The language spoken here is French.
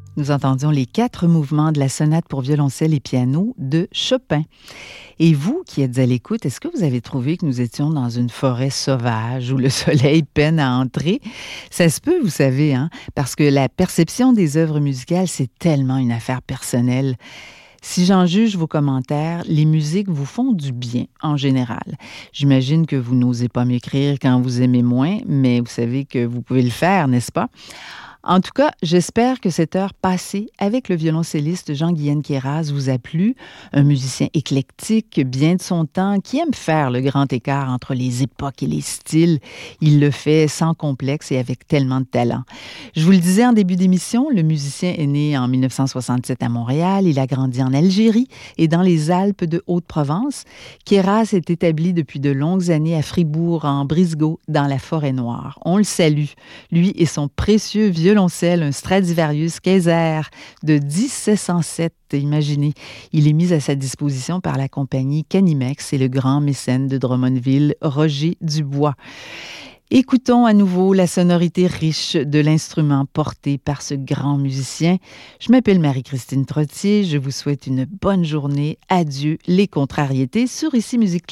Nous entendions les 4 mouvements de la sonate pour violoncelle et piano de Chopin. Et vous qui êtes à l'écoute, est-ce que vous avez trouvé que nous étions dans une forêt sauvage où le soleil peine à entrer? Ça se peut, vous savez, hein, parce que la perception des œuvres musicales, c'est tellement une affaire personnelle. Si j'en juge vos commentaires, les musiques vous font du bien en général. J'imagine que vous n'osez pas m'écrire quand vous aimez moins, mais vous savez que vous pouvez le faire, n'est-ce pas? En tout cas, j'espère que cette heure passée avec le violoncelliste Jean-Guyen Queyras vous a plu. Un musicien éclectique, bien de son temps, qui aime faire le grand écart entre les époques et les styles. Il le fait sans complexe et avec tellement de talent. Je vous le disais en début d'émission, le musicien est né en 1967 à Montréal. Il a grandi en Algérie et dans les Alpes de Haute-Provence. Queyras est établi depuis de longues années à Fribourg, en Brisgau, dans la Forêt-Noire. On le salue, lui et son précieux violoncelle, un Stradivarius Kaiser de 1707. Imaginez, il est mis à sa disposition par la compagnie Canimex et le grand mécène de Drummondville, Roger Dubois. Écoutons à nouveau la sonorité riche de l'instrument porté par ce grand musicien. Je m'appelle Marie-Christine Trottier, je vous souhaite une bonne journée. Adieu les contrariétés sur Ici Musique